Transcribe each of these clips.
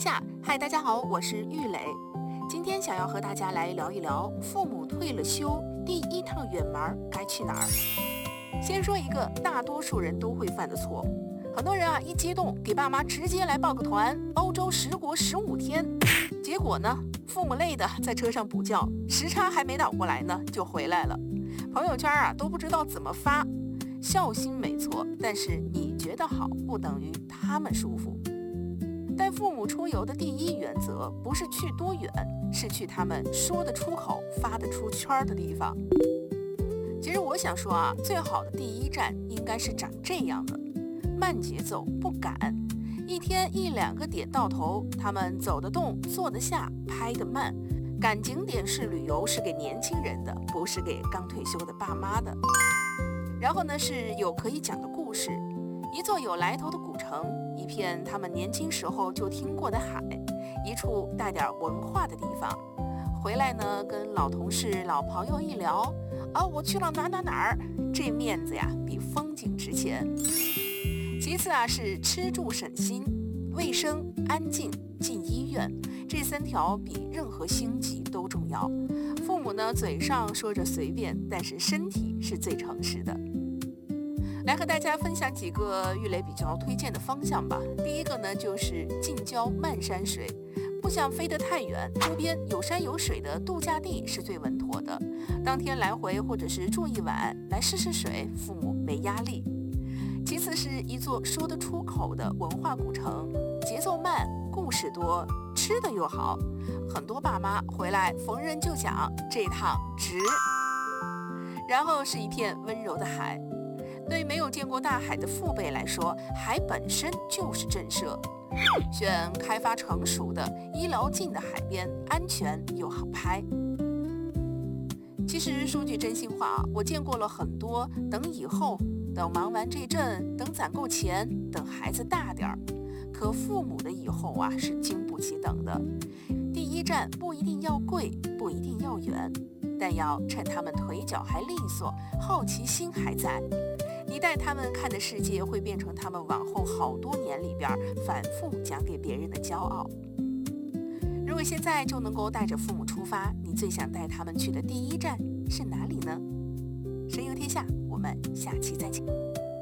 下，嗨，大家好，我是玉磊。今天想要和大家来聊一聊父母退了休，第一趟远门该去哪儿。先说一个大多数人都会犯的错，很多人一激动给爸妈直接来报个团，欧洲10国15天，结果呢，父母累的在车上补觉，时差还没倒过来呢就回来了，朋友圈都不知道怎么发。孝心没错，但是你觉得好不等于他们舒服。带父母出游的第一原则不是去多远，是去他们说得出口发得出圈的地方。其实我想说最好的第一站应该是长这样的，慢节奏不赶，一天1-2个点到头，他们走得动坐得下拍得慢。赶景点式旅游是给年轻人的，不是给刚退休的爸妈的。然后呢，是有可以讲的故事，一座有来头的古城，一片他们年轻时候就听过的海，一处带点文化的地方。回来呢，跟老同事老朋友一聊，我去了哪儿，这面子比风景值钱。其次是吃住省心，卫生安静进医院，这3条比任何星级都重要。父母呢，嘴上说着随便，但是身体是最诚实的。来和大家分享几个玉磊比较推荐的方向吧。第一个呢，就是近郊漫山水，不想飞得太远，周边有山有水的度假地是最稳妥的。当天来回或者是住一晚，来试试水，父母没压力。其次是一座说得出口的文化古城，节奏慢，故事多，吃的又好，很多爸妈回来逢人就讲这趟值。然后是一片温柔的海，对没有见过大海的父辈来说，海本身就是震慑。选开发成熟的、医疗近的海边，安全又好拍。其实说句真心话，我见过了很多等以后，等忙完这阵，等攒够钱，等孩子大点儿。可父母的以后是经不起等的。第一站不一定要贵，不一定要远，但要趁他们腿脚还利索，好奇心还在。你带他们看的世界会变成他们往后好多年里边反复讲给别人的骄傲。如果现在就能够带着父母出发，你最想带他们去的第一站是哪里呢？神游天下，我们下期再见。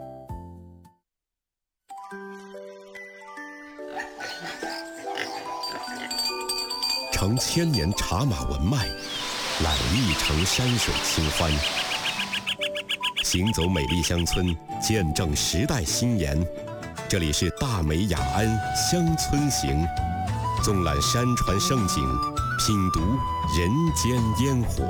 承千年茶马文脉，揽1城山水清欢。行走美丽乡村，见证时代新颜。这里是大美雅安乡村行，纵览山川盛景，品读人间烟火。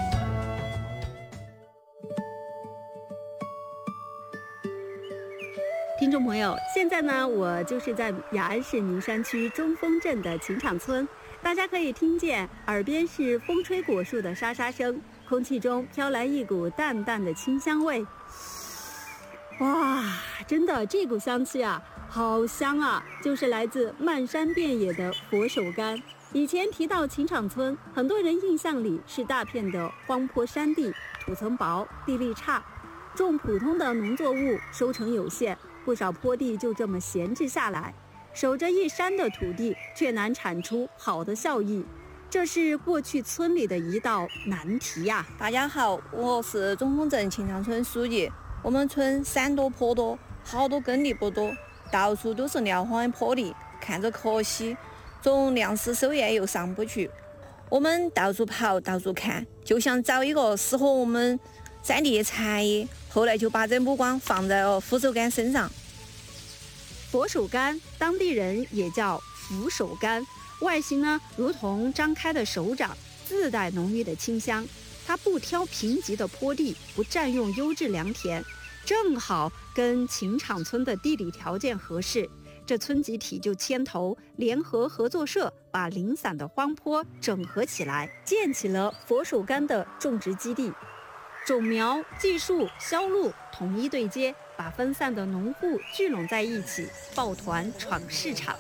听众朋友，现在呢，我就是在雅安市名山区中峰镇的琴场村，大家可以听见耳边是风吹果树的沙沙声，空气中飘来一股淡淡的清香味。哇，真的，这股香气好香就是来自漫山遍野的佛手柑。以前提到琴场村，很多人印象里是大片的荒坡山地，土层薄，地力差，种普通的农作物收成有限，不少坡地就这么闲置下来，守着一山的土地却难产出好的效益，这是过去村里的一道难题大家好，我是中峰镇琴场村书记。我们村山多坡多，好多耕地不多，到处都是撂荒的坡地，看着可惜，种粮食收业又上不去。我们到处跑，到处看，就想找一个适合我们山地的产业，后来就把这目光放在了佛手柑身上。 佛手柑，当地人也叫福手柑，外形呢如同张开的手掌，自带浓郁的清香。它不挑贫瘠的坡地，不占用优质良田，正好跟琴场村的地理条件合适。这村集体就牵头联合合作社，把零散的荒坡整合起来，建起了佛手柑的种植基地。种苗、技术、销路统一对接，把分散的农户聚拢在一起，抱团闯市场。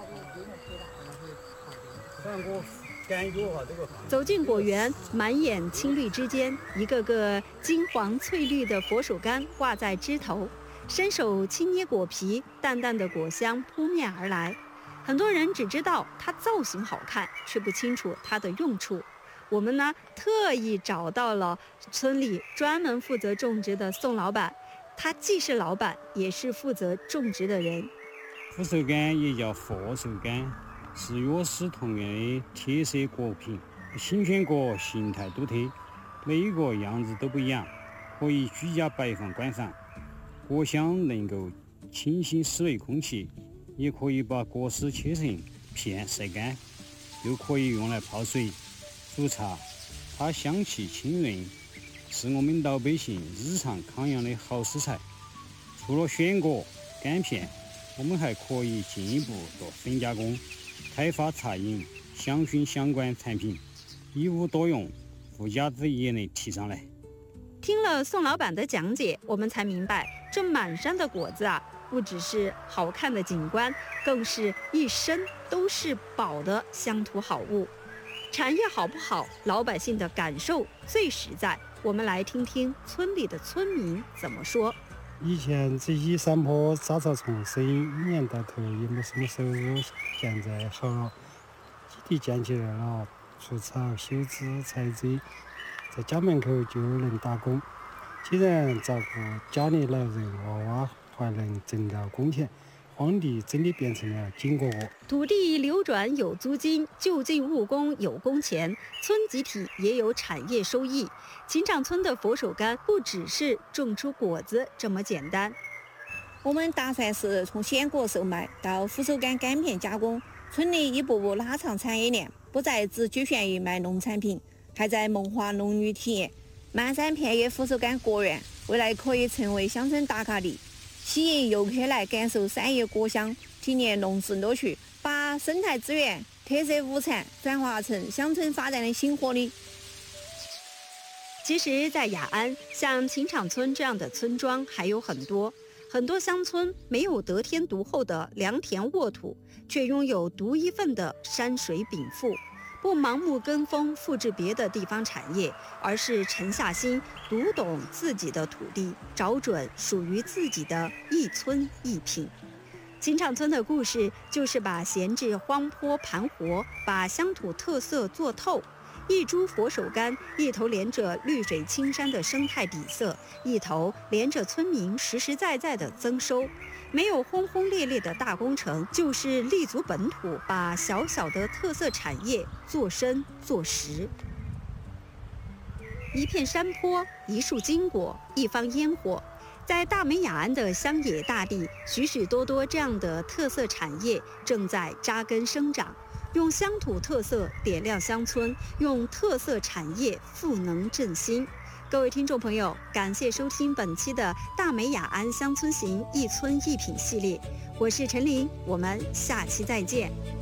走进果园，满眼青绿之间，一个个金黄翠绿的佛手柑挂在枝头，伸手轻捏果皮，淡淡的果香扑面而来。 很多人只知道它造型好看，却不清楚它的用处。我们呢，特意找到了村里专门负责种植的宋老板，他既是老板，也是负责种植的人。 福寿柑也叫佛寿柑，是药食同源的特色果品。新鲜果形态独特，每一个样子都不一样，可以居家摆放观赏。果香能够清新室内空气，也可以把果实切成片晒干，又可以用来泡水、煮茶。它香气清润，是我们老百姓日常康养的好食材。除了选果、干片，我们还可以进一步做粉加工，开发茶饮、香薰相关产品，一物多用，附加值也能提上来。 听了宋老板的讲解，我们才明白，这满山的果子啊，不只是好看的景观，更是一身都是宝的乡土好物。产业好不好，老百姓的感受最实在。我们来听听村里的村民怎么说。 以前这些山坡杂草丛生，一年到头也没什么收入，现在好了，基地建起来了，除草、修枝、采摘，在家门口就能打工，既然照顾家里老人娃娃，还能挣到工钱，荒地真的变成了金窝窝。 土地流转有租金，就近务工有工钱，村集体也有产业收益。秦场村的佛手柑不只是种出果子这么简单。 我们打算是从鲜果售卖到福寿柑干片加工，村里一步步拉长产业链，不再只局限于卖农产品，还在萌化农渔体验。漫山遍野福寿柑果园，未来可以成为乡村打卡地，吸引游客来感受山野果香，体验农事乐趣，把生态资源、特色物产转化成乡村发展的新活力。 其实，在雅安，像秦场村这样的村庄还有很多。很多乡村没有得天独厚的良田沃土，却拥有独一份的山水禀赋。不盲目跟风复制别的地方产业，而是沉下心读懂自己的土地，找准属于自己的一村一品。秦场村的故事就是把闲置荒坡盘活，把乡土特色做透。一株佛手柑，一头连着绿水青山的生态底色，一头连着村民实实在在的增收。没有轰轰烈烈的大工程，就是立足本土，把小小的特色产业做深做实。一片山坡，一束金果，一方烟火。在大美雅安的乡野大地，许许多多这样的特色产业正在扎根生长。用乡土特色点亮乡村，用特色产业赋能振兴。各位听众朋友，感谢收听本期的大美雅安乡村行一村一品系列，我是陈琳，我们下期再见。